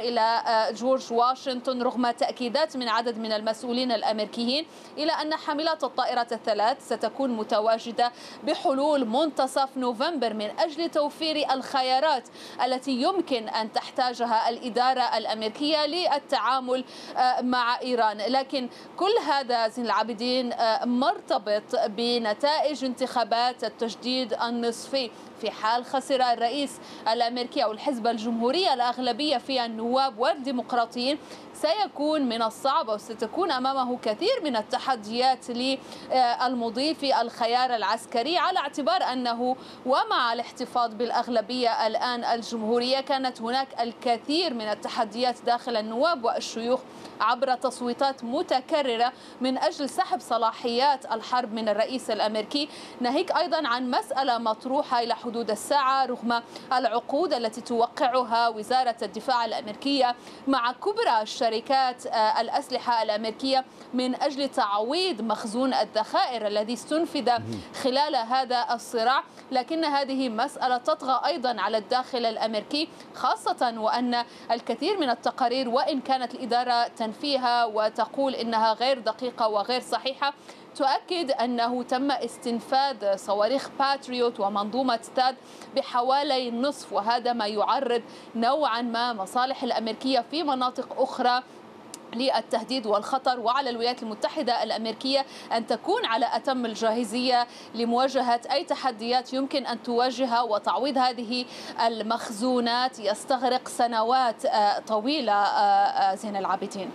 إلى جورج واشنطن رغم تأكيدات من عدد من المسؤولين الأمريكيين إلى أن حاملات الطائرة الثلاث ستكون متواجدة بحلول منتصف نوفمبر من أجل توفير الخيارات التي يمكن أن تحتاجها الإدارة الأمريكية للتعامل مع إيران. لكن كل هذا زين العابدين مرتبط بنتائج انتخابات التجديد النصفي. في حال خسر الرئيس الأمريكي أو الحزب الجمهوري الأغلبية في النواب والديمقراطيين سيكون من الصعب أو ستكون أمامه كثير من التحديات للمضي في الخيار العسكري، على اعتبار أنه ومع الاحتفاظ بالأغلبية الآن الجمهورية كانت هناك الكثير من التحديات داخل النواب والشيوخ عبر تصويتات متكررة من أجل سحب صلاحيات الحرب من الرئيس الأمريكي، ناهيك أيضا عن مسألة مطروحة إلى حدود الساعة رغم العقود التي توقعها وزارة الدفاع الأمريكية مع كبرى شركات الأسلحة الأمريكية من أجل تعويض مخزون الذخائر الذي استنفذ خلال هذا الصراع. لكن هذه مسألة تطغى أيضا على الداخل الأمريكي، خاصة وأن الكثير من التقارير وإن كانت الإدارة تنفيها وتقول إنها غير دقيقة وغير صحيحة تؤكد أنه تم استنفاذ صواريخ باتريوت ومنظومة ستاد بحوالي نصف، وهذا ما يعرض نوعا ما مصالح الأمريكية في مناطق أخرى للتهديد والخطر، وعلى الولايات المتحدة الأمريكية أن تكون على أتم الجاهزية لمواجهة أي تحديات يمكن أن تواجهها، وتعويض هذه المخزونات يستغرق سنوات طويلة. زين العابدين.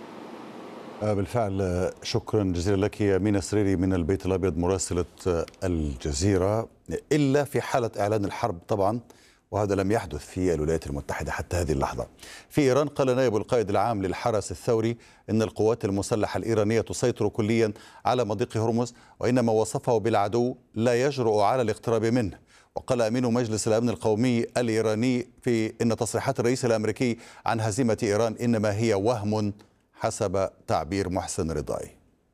بالفعل شكرا جزيلا لك مينا سريري من البيت الأبيض مراسلة الجزيرة. إلا في حالة إعلان الحرب طبعا، وهذا لم يحدث في الولايات المتحدة حتى هذه اللحظة. في إيران قال نائب القائد العام للحرس الثوري إن القوات المسلحة الإيرانية تسيطر كليا على مضيق هرمز، وإن ما وصفه بالعدو لا يجرؤ على الاقتراب منه. وقال أمين مجلس الأمن القومي الإيراني في إن تصريحات الرئيس الأمريكي عن هزيمة إيران إنما هي وهم حسب تعبير محسن رضاي.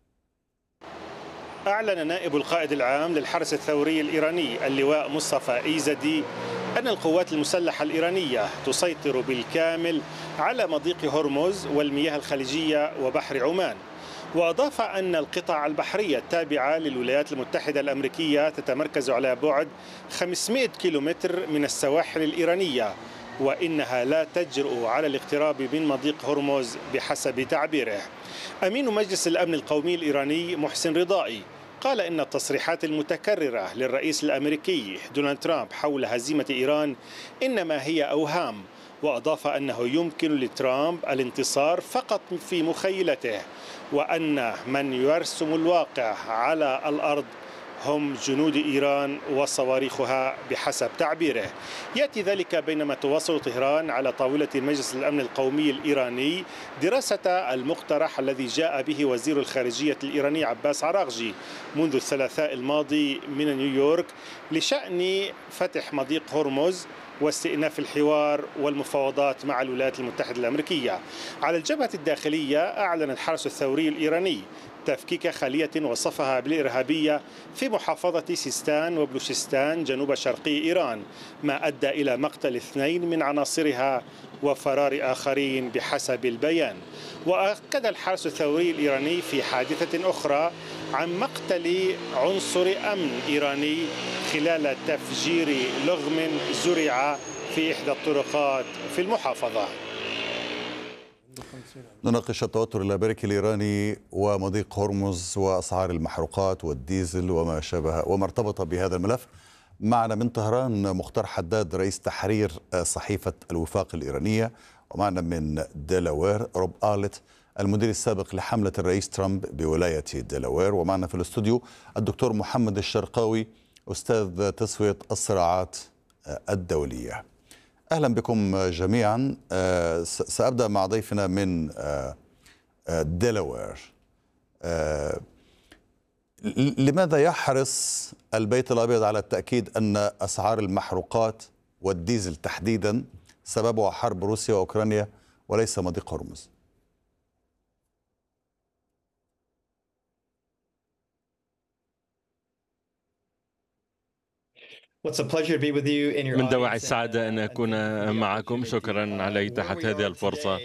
أعلن نائب القائد العام للحرس الثوري الإيراني اللواء مصطفى إيزدي أن القوات المسلحة الإيرانية تسيطر بالكامل على مضيق هرمز والمياه الخليجية وبحر عمان، وأضاف أن القطع البحرية التابعة للولايات المتحدة الأمريكية تتمركز على بعد 500 كيلومتر من السواحل الإيرانية، وإنها لا تجرؤ على الاقتراب من مضيق هرمز بحسب تعبيره. أمين مجلس الأمن القومي الإيراني محسن رضائي قال إن التصريحات المتكررة للرئيس الأمريكي دونالد ترامب حول هزيمة إيران إنما هي أوهام، وأضاف أنه يمكن لترامب الانتصار فقط في مخيلته، وأن من يرسم الواقع على الأرض هم جنود إيران وصواريخها بحسب تعبيره. يأتي ذلك بينما تواصل طهران على طاولة مجلس الأمن القومي الإيراني دراسة المقترح الذي جاء به وزير الخارجية الإيراني عباس عراغجي منذ الثلاثاء الماضي من نيويورك لشأن فتح مضيق هرمز واستئناف الحوار والمفاوضات مع الولايات المتحدة الأمريكية. على الجبهة الداخلية أعلن الحرس الثوري الإيراني تفكيك خلية وصفها بالإرهابية في محافظة سيستان وبلوشستان جنوب شرقي إيران، ما أدى إلى مقتل 2 من عناصرها وفرار آخرين بحسب البيان. وأكد الحرس الثوري الإيراني في حادثة أخرى عن مقتل عنصر أمن إيراني خلال تفجير لغم زرع في إحدى الطرقات في المحافظة. نناقش التوتر الأمريكي الإيراني ومضيق هرمز وأسعار المحروقات والديزل وما شابه وما ارتبط بهذا الملف. معنا من طهران مختار حداد رئيس تحرير صحيفة الوفاق الإيرانية، ومعنا من ديلاوير روب آلت المدير السابق لحملة الرئيس ترامب بولاية ديلاوير، ومعنا في الاستوديو الدكتور محمد الشرقاوي أستاذ تسوية الصراعات الدولية. أهلا بكم جميعا. سأبدأ مع ضيفنا من ديلاوير. لماذا يحرص البيت الأبيض على التأكيد أن أسعار المحروقات والديزل تحديدا سببها حرب روسيا وأوكرانيا وليس مضيق هرمز؟ من دواعي السعادة أن أكون معكم. شكرا على إتاحة هذه الفرصة.